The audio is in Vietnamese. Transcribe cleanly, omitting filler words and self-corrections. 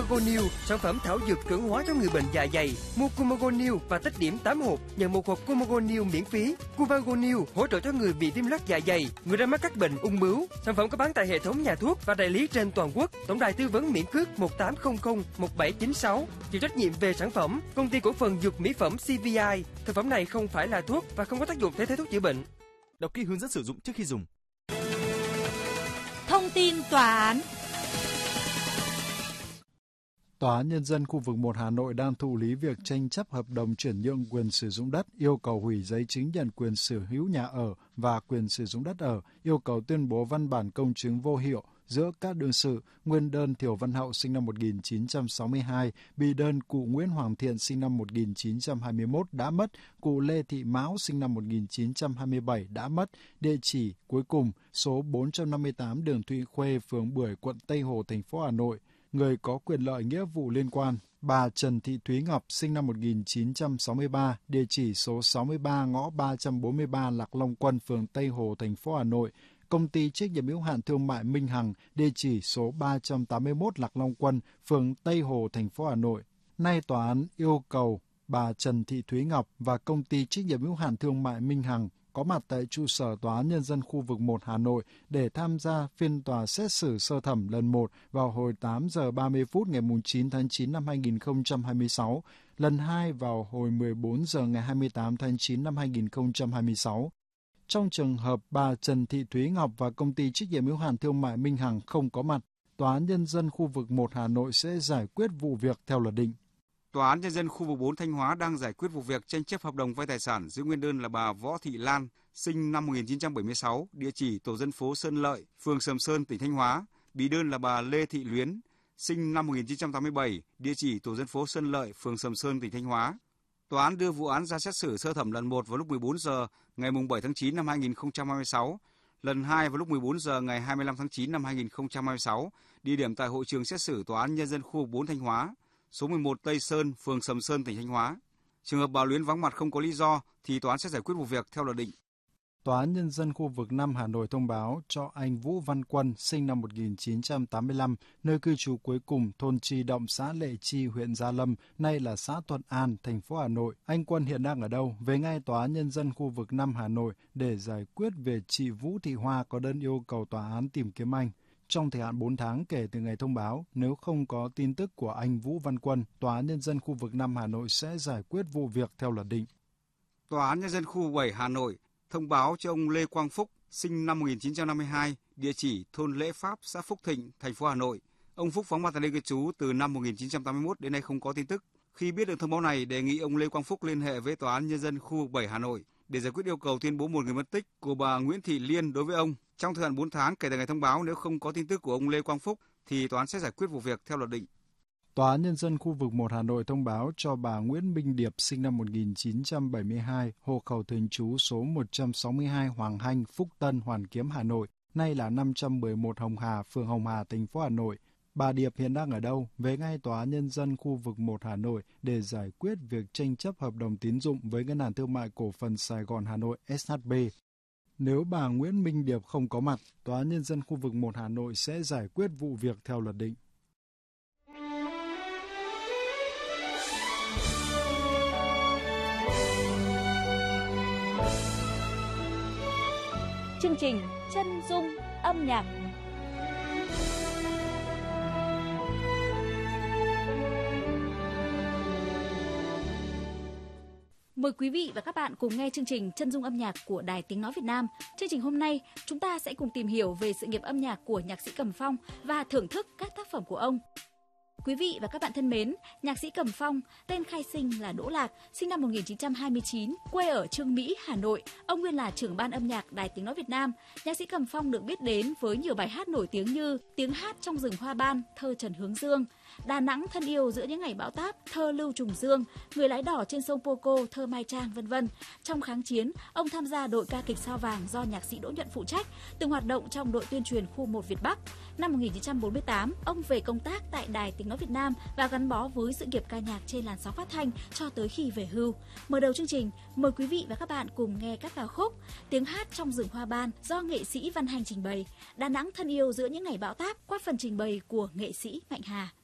Cumago New, sản phẩm thảo dược cường hóa cho người bệnh dạ dày. Mua Cumago New và tích điểm 8 hộp, nhận một hộp Cumago New miễn phí. Cumago New hỗ trợ cho người bị viêm loét dạ dày, người đang mắc các bệnh ung bướu. Sản phẩm có bán tại hệ thống nhà thuốc và đại lý trên toàn quốc. Tổng đài tư vấn miễn cước 1800 1796. Chịu trách nhiệm về sản phẩm, công ty cổ phần dược mỹ phẩm CVI. Thực phẩm này không phải là thuốc và không có tác dụng thay thế thuốc chữa bệnh. Đọc kỹ hướng dẫn sử dụng trước khi dùng. Thông tin tòa án. Tòa án Nhân dân khu vực 1 Hà Nội đang thụ lý việc tranh chấp hợp đồng chuyển nhượng quyền sử dụng đất, yêu cầu hủy giấy chứng nhận quyền sở hữu nhà ở và quyền sử dụng đất ở, yêu cầu tuyên bố văn bản công chứng vô hiệu giữa các đương sự. Nguyên đơn Thiều Văn Hậu sinh năm 1962, bị đơn cụ Nguyễn Hoàng Thiện sinh năm 1921 đã mất, cụ Lê Thị Mão sinh năm 1927 đã mất. Địa chỉ cuối cùng số 458 đường Thụy Khuê, phường Bưởi, quận Tây Hồ, thành phố Hà Nội. Người có quyền lợi nghĩa vụ liên quan: bà Trần Thị Thúy Ngọc sinh năm 1963, địa chỉ số 63 ngõ 343 Lạc Long Quân, phường Tây Hồ, thành phố Hà Nội. Công ty trách nhiệm hữu hạn thương mại Minh Hằng, địa chỉ số 381 Lạc Long Quân, phường Tây Hồ, thành phố Hà Nội. Nay tòa án yêu cầu bà Trần Thị Thúy Ngọc và công ty trách nhiệm hữu hạn thương mại Minh Hằng có mặt tại trụ sở Tòa án Nhân dân khu vực 1 Hà Nội để tham gia phiên tòa xét xử sơ thẩm lần 1 vào hồi 8 giờ 30 phút ngày 9 tháng 9 năm 2026, lần 2 vào hồi 14 giờ ngày 28 tháng 9 năm 2026. Trong trường hợp bà Trần Thị Thúy Ngọc và công ty trách nhiệm hữu hạn thương mại Minh Hằng không có mặt, Tòa án Nhân dân khu vực 1 Hà Nội sẽ giải quyết vụ việc theo luật định. Tòa án Nhân dân khu vực 4 Thanh Hóa đang giải quyết vụ việc tranh chấp hợp đồng vay tài sản giữ nguyên đơn là bà Võ Thị Lan, sinh năm 1976, địa chỉ tổ dân phố Sơn Lợi, phường Sầm Sơn, tỉnh Thanh Hóa. Bị đơn là bà Lê Thị Luyến, sinh năm 1987, địa chỉ tổ dân phố Sơn Lợi, phường Sầm Sơn, tỉnh Thanh Hóa. Tòa án đưa vụ án ra xét xử sơ thẩm lần 1 vào lúc 14 giờ ngày 7 tháng 9 năm 2026, lần 2 vào lúc 14 giờ ngày 25 tháng 9 năm 2026, địa điểm tại hội trường xét xử Tòa án Nhân dân khu vực 4 Thanh Hóa, số 11 Tây Sơn, phường Sầm Sơn, tỉnh Thanh Hóa. Trường hợp bà Luyến vắng mặt không có lý do thì tòa án sẽ giải quyết vụ việc theo luật định. Tòa án Nhân dân khu vực 5 Hà Nội thông báo cho anh Vũ Văn Quân, sinh năm 1985, nơi cư trú cuối cùng thôn Tri Động, xã Lệ Chi, huyện Gia Lâm, nay là xã Thuận An, thành phố Hà Nội. Anh Quân hiện đang ở đâu? Về ngay Tòa án Nhân dân khu vực 5 Hà Nội để giải quyết về chị Vũ Thị Hoa có đơn yêu cầu tòa án tìm kiếm anh. Trong thời hạn 4 tháng kể từ ngày thông báo, nếu không có tin tức của anh Vũ Văn Quân, Tòa án Nhân dân khu vực 5 Hà Nội sẽ giải quyết vụ việc theo luật định. Tòa án Nhân dân khu vực 7 Hà Nội thông báo cho ông Lê Quang Phúc, sinh năm 1952, địa chỉ thôn Lễ Pháp, xã Phúc Thịnh, thành phố Hà Nội. Ông Phúc vắng mặt tại nơi cư trú từ năm 1981 đến nay không có tin tức. Khi biết được thông báo này, đề nghị ông Lê Quang Phúc liên hệ với Tòa án Nhân dân khu vực 7 Hà Nội để giải quyết yêu cầu tuyên bố một người mất tích của bà Nguyễn Thị Liên đối với ông. Trong thời hạn 4 tháng kể từ ngày thông báo, nếu không có tin tức của ông Lê Quang Phúc thì tòa án sẽ giải quyết vụ việc theo luật định. Tòa án Nhân dân khu vực 1 Hà Nội thông báo cho bà Nguyễn Minh Điệp, sinh năm 1972, hộ khẩu thường trú số 162 Hoàng Hanh, Phúc Tân, Hoàn Kiếm, Hà Nội, nay là 511 Hồng Hà, phường Hồng Hà, thành phố Hà Nội. Bà Điệp hiện đang ở đâu? Về ngay Tòa án Nhân dân khu vực 1 Hà Nội để giải quyết việc tranh chấp hợp đồng tín dụng với Ngân hàng Thương mại Cổ phần Sài Gòn Hà Nội SHB. Nếu bà Nguyễn Minh Điệp không có mặt, Tòa án Nhân dân khu vực 1 Hà Nội sẽ giải quyết vụ việc theo luật định. Chương trình Chân dung âm nhạc. Mời quý vị và các bạn cùng nghe chương trình Chân dung âm nhạc của Đài Tiếng Nói Việt Nam. Chương trình hôm nay, chúng ta sẽ cùng tìm hiểu về sự nghiệp âm nhạc của nhạc sĩ Cẩm Phong và thưởng thức các tác phẩm của ông. Quý vị và các bạn thân mến, nhạc sĩ Cẩm Phong, tên khai sinh là Đỗ Lạc, sinh năm 1929, quê ở Chương Mỹ, Hà Nội. Ông nguyên là trưởng ban âm nhạc Đài Tiếng Nói Việt Nam. Nhạc sĩ Cẩm Phong được biết đến với nhiều bài hát nổi tiếng như Tiếng hát trong rừng hoa ban, thơ Trần Hướng Dương, Đà Nẵng thân yêu giữa những ngày bão táp, thơ Lưu Trùng Dương, Người lái đỏ trên sông Poco, thơ Mai Trang, v.v. Trong kháng chiến, ông tham gia đội ca kịch Sao Vàng do nhạc sĩ Đỗ Nhuận phụ trách, từng hoạt động trong đội tuyên truyền khu 1 Việt Bắc. Năm 1948, ông về công tác tại Đài Tiếng Nói Việt Nam và gắn bó với sự nghiệp ca nhạc trên làn sóng phát thanh cho tới khi về hưu. Mở đầu chương trình, mời quý vị và các bạn cùng nghe các ca khúc Tiếng hát trong rừng hoa ban do nghệ sĩ Văn Hành trình bày, Đà Nẵng thân yêu giữa những ngày bão táp qua phần trình bày của nghệ sĩ Mạnh Hà.